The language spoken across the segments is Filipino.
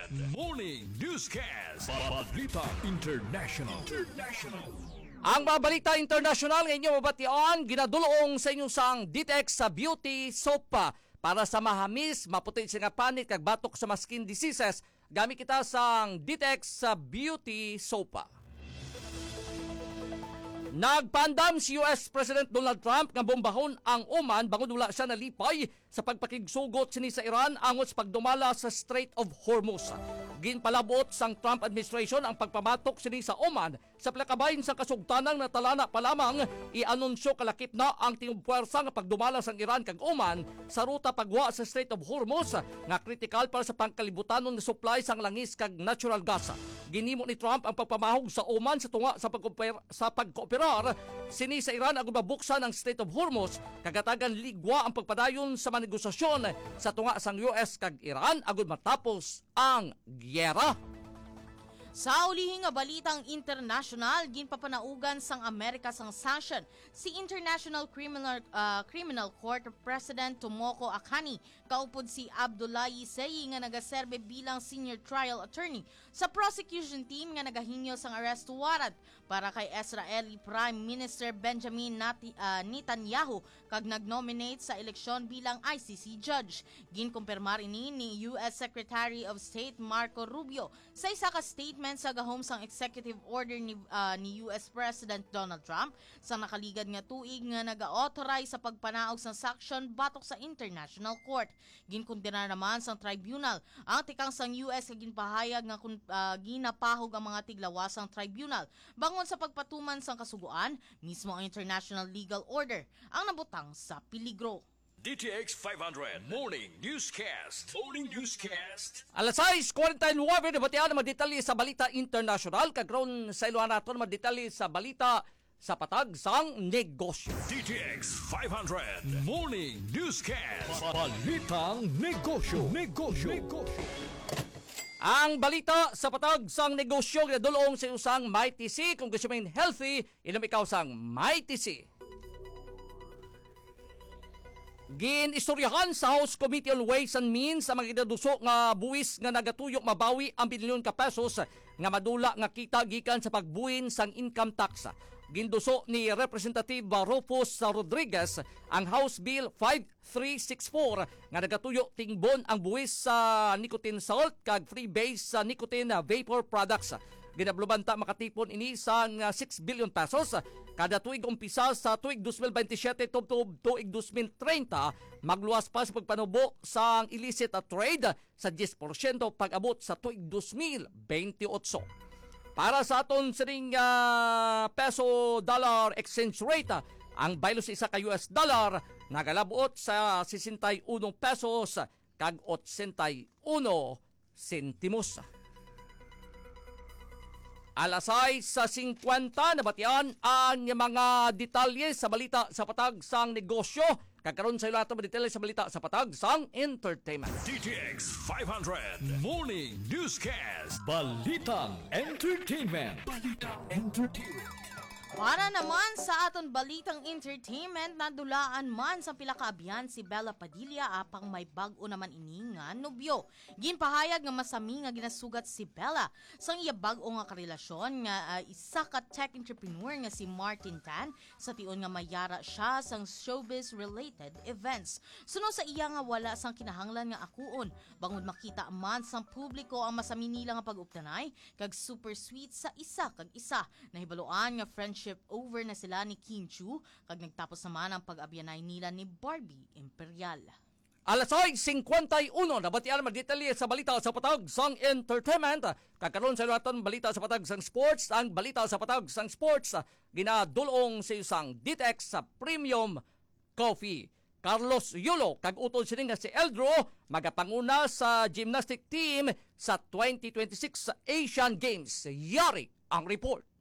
Morning Newscast. Balita International. Ang mga balita international ngayon mabatian, ginadulong sa inyong sang Ditex sa beauty soap para sa mahamis, maputi sa nga panit kag batok sa skin diseases. Gamit kita sang Ditex sa beauty soap. Nagpandam si US President Donald Trump nga bombahon ang Oman bangod wala siya nalipay sa pagpakigsugot sini sa Iran angot sa pagdumala sa Strait of Hormuz. Ginpalabot sang Trump administration ang pagpamatok sini sa Oman sa plakabayin sa kasugtanang natalana pa lamang i-anunsyo kalakip na ang tingpuwersa nga pagdumala sang Iran kag Oman sa ruta pagwa sa Strait of Hormuz nga kritikal para sa pangkalibutanon nga supply sang langis kag natural gas. Ginimo ni Trump ang pagpamahog sa Oman sa tunga sa pagkooperar sini sa Iran agud mabuksan ang Strait of Hormuz kagatagan ligwa ang pagpadayon sa manegosasyon sa tunga sang US kag Iran agud matapos ang gyera. Sa ulihing nga balitang international, ginpapanaugan sang Amerika sang sanction si International Criminal Court President Tomoko Akani kaupod si Abdullahi Seyyi nga nagaserbe bilang senior trial attorney sa prosecution team nga nagahingyo sang arrest warrant para kay Israeli Prime Minister Benjamin Netanyahu kag nagnominate sa eleksyon bilang ICC judge. Ginkumpirmar ini ni US Secretary of State Marco Rubio sa isa ka statement sa gahom sang executive order ni US President Donald Trump sa nakaligad nga tuig nga naga-authorize sa pagpanaog sang sanction batok sa International Court. Ginkundina naman sang tribunal ang tikang sang US nga ginpahayag nga ginapahog ang mga tiglawas sang tribunal bangon sa pagpatuman sang kasuguan mismo ang International Legal Order ang nabutang sa peligro. DTX 500 Morning Newscast. Alas 6:49 nabatian ang detalye sa balita international kagron sa iluhan naton detalye sa balita sa patag sang negosyo. DTX 500 Morning Newscast. Balitang negosyo. Ang balita sa patag sang negosyo ginadulong sa usang MyTC. Kung gusto mo healthy, inom ikaw sang MyTC. Ginistoryahan sa House Committee on Ways and Means ang mga ginaduso nga buwis nga nagatuyok mabawi ang bilyon ka pesos nga madula nga kita gikan sa pagbuhin sang income tax. Ginduso ni Representative Rufus Rodriguez ang House Bill 5364 nga nagatuyok tingbon ang buwis sa nicotine salt kag free-base sa nicotine vapor products. Ginablubanta makatipon ini sa 6 billion pesos kada tuig umpisa sa tuig 2027 tubtob tuig 2030 magluwas pa sa pagpanubo sa illicit trade sa 10% pag-abot sa tuig 2028. Para sa aton sining peso dollar exchange rate, ang baylo sa isa ka US dollar nagalabot sa 61 pesos kag 81 sentimos. Alas 6:50 nabatian ang mga detalye sa balita sa patag sang negosyo. Kagkaroon sa ilo ato detalye sa balita sa patag sang entertainment. DTX 500 Morning Newscast. Balitang entertainment. Para naman sa aton balitang entertainment, nadulaan man sa pila ka abyan si Bella Padilla apang may bag-o naman ini nga nobyo. Ginpahayag nga masami nga ginasugat si Bella sang iya bag-o nga karelasyon nga isa ka tech entrepreneur nga si Martin Tan sa tion nga mayara siya sang showbiz related events. Suno sa iya nga wala sang kinahanglan nga akuon bangod makita man sang publiko ang masami nila nga pag-uptanay kag super sweet sa isa kag isa. Nahibaluan nga friendship over na sila ni Kim Chu kag nagtapos naman ang pag-abyanay nila ni Barbie Imperial. Alas 6:51 nabatian magdetalye sa balita sa patag sang entertainment. Kakaroon sa aton balita sa patag sang sports. Ang balita sa patag sang sports ginadulong sa isang Ditex sa Premium Coffee. Carlos Yulo kag utol sini nga si Eldro magapanguna sa gymnastic team sa 2026 Asian Games. Yari ang report.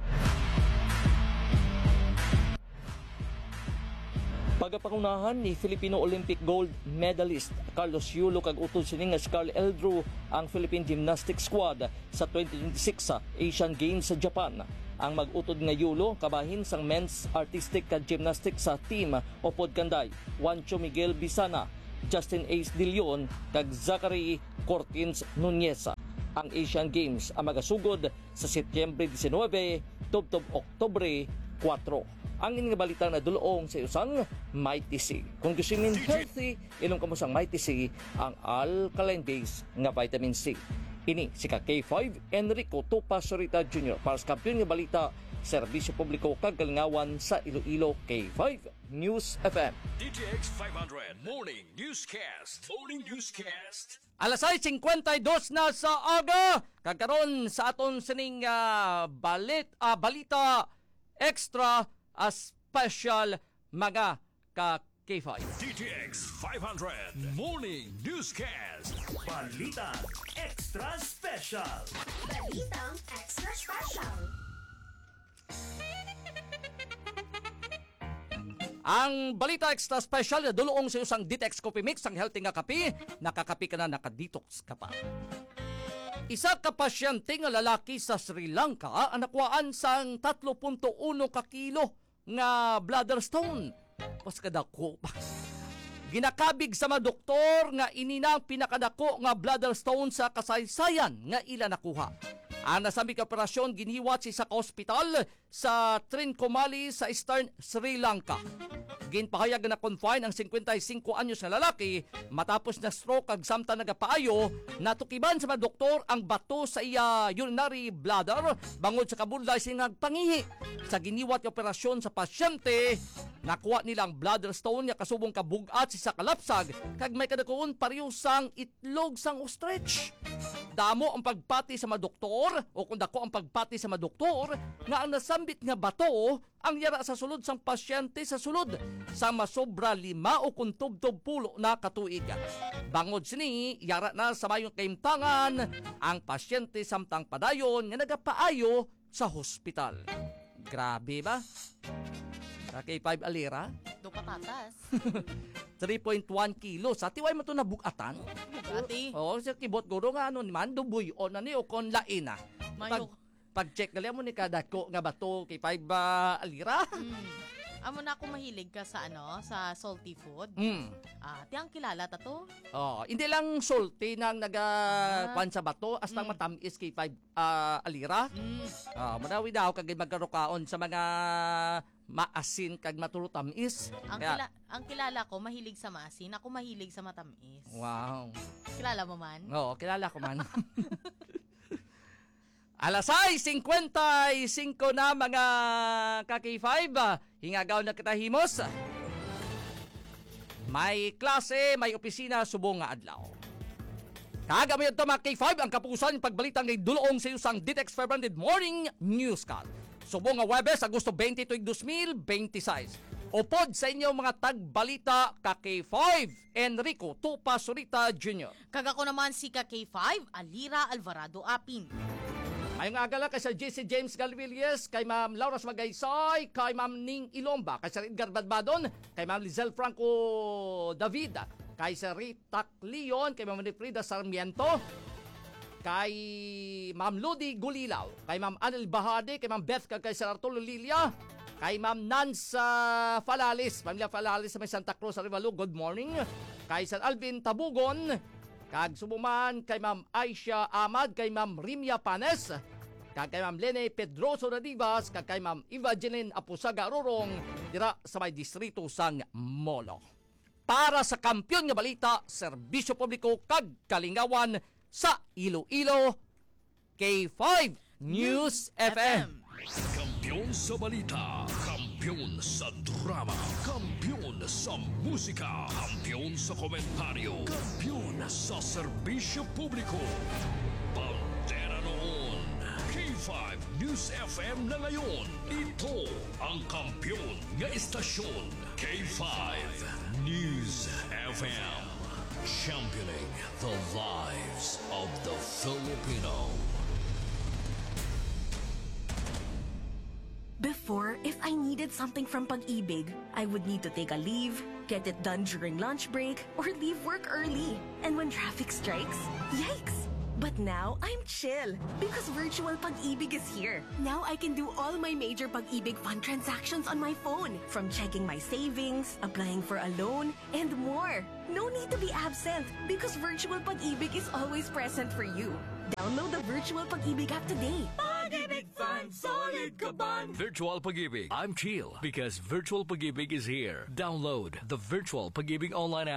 Pagapangunahan ni Filipino Olympic gold medalist Carlos Yulo kag utol sini nga si Carl Eldro ang Philippine Gymnastics Squad sa 2026 Asian Games sa Japan. Ang mag-utod nga Yulo kabahin sang men's artistic kag gymnastics sa team Opod Kanday, Juancho Miguel Bisana, Justin Ace De Leon kag Zachary Cortins Nunez. ang Asian Games ang magasugod sa Setyembre 19 tubtob Oktubre 4. Ang ining balita na dulong sa usang Mighty C. Kung gusto min healthy, ilong kamusang Mighty C ang alkaline base nga vitamin C. Ini si K5 Enrico Tupa Sorita Jr. para sa kampiyon nga balita, serbisyo publiko kagalingawan sa Iloilo, K5 News FM. DTX 500 Morning Newscast. Morning Newscast. Alas 6:52 na sa aga. Kagkaroon sa aton sining balita extra special mga ka K5. DTX 500 Morning Newscast. Balitang Extra Special. Balitang Extra Special. Ang balita extra special na dulong sa isang Ditex Coffee Mix, ang healthy nga kape, nakakapi ka na, nakadetox ka pa. Isa ka pasyente nga lalaki sa Sri Lanka ang nakuhaan sang 3.1 ka kilo nga bladder stone. Pas kadako pa. Ginakabig sa mga doktor nga ininang pinakadako nga bladder stone sa kasaysayan nga ila nakuha. Ang nasabing operasyon giniwat sa ospital sa Trincomalee sa Eastern Sri Lanka. Ginpahayag na confine ang 55 anyos na lalaki matapos na stroke ag samtang nagapaayo, natukiban sa mga doktor ang bato sa iya urinary bladder bangod sa kabulay sa pangihi. Sa giniwat operasyon sa pasyente, nakuha nila ang bladder stone nga kasubong kabugat sa kalapsag kag may kadakuon pareho sang itlog sang ostrich. Damo ang pagpati sa mga doktor o kung dako ang pagpati sa mga doktor nga ang nasambit nga bato ang yara sa sulod sang pasyente sa sulod sa masobra 5 o kung tubtob 10 na katuig. Bangod sini, yara na sa mayong kaimtangan ang pasyente samtang padayon nga nagapaayo sa hospital. Grabe ba? K5 alira? Do patatas. 3.1 kilos. Sa tiway mo ito nabukatan? Bugati. Oo, sa kibot guro nga ano naman, dubuy o na ni o kon lain na. Pag-check gali mo ni kadako nga bato K5 alira? Amo na ako mahilig ka sa sa salty food. Tiyang kilala ta to? Oh, hindi lang salty nang nagakuan sa bato, astang matamis K5 alira. Madawi daw kag magkarokaon sa mga maasin kag matulutamis. Ang kilala ko mahilig sa maasin, ako mahilig sa matamis. Wow. Kilala mo man? Oo, kilala ko man. Alas 6:55 na mga ka-K5. Hingagaw na kita himos. May klase, may opisina, subong nga adlaw. Kagami ito mga K5 ang kapusan pagbalitang ngay dulong sa isang Ditex 500 Morning Newscast. Subong nga Webes, Agosto 20, 2026. Upod sa inyo mga tagbalita ka K5, Enrico Tupa Sorita Jr. Kagako naman si ka K5, Alira Alvarado Apin. Ayong agala kay Sir JC James Galvilles, kay Ma'am Laura Magaysay, kay Ma'am Ning Ilomba, kay Sir Edgar Badbadon, kay Ma'am Lizelle Franco David, kay Sir Rita Leon, kay Ma'am Frida Sarmiento, kay Ma'am Ludi Gulilaw, kay Ma'am Anel Bahade, kay Ma'am Beth, kay Sir Arturo Lilia, kay Ma'am Nansa Falalis, Pamilya Falalis sa may Santa Cruz, Arevalo, good morning, kay Sir Alvin Tabugon, kag subuman kay Ma'am Aisha Ahmad, kay Ma'am Rimia Panes, kag kay Ma'am Lene Pedroso Radivas, kag kay Ma'am Evangeline Apusaga Rorong, dira sa may distrito sang Molo. Para sa kampiyon nga balita, serbisyo publiko kag kalingawan sa Iloilo, K5 News FM. Kampiyon sa balita, kampiyon sa drama, kampiyon sa musika, kampiyon sa komentaryo, kampiyon sa serbisyo publiko. Pantera noon, K5 News FM na ngayon. Ito ang kampiyon nga istasyon, K5 News FM. Championing the lives of the Filipino. Before, if I needed something from Pag-ibig, I would need to take a leave, get it done during lunch break, or leave work early. And when traffic strikes, yikes! But now, I'm chill because virtual Pag-ibig is here. Now I can do all my major Pag-ibig fund transactions on my phone, from checking my savings, applying for a loan, and more. No need to be absent because virtual Pag-ibig is always present for you. Download the virtual Pag-ibig app today. Pag-ibig fan, solid ka ban! Virtual Pag-ibig. I'm chill because Virtual Pag-ibig is here. Download the Virtual Pag-ibig online app